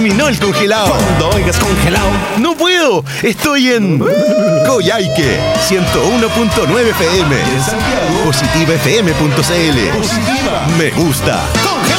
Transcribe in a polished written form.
Terminó el congelado. Cuando oigas congelado. No puedo. Estoy en Coyhaique 101.9 FM. En Santiago. Positivafm.cl. Positiva. Me gusta. Congelado.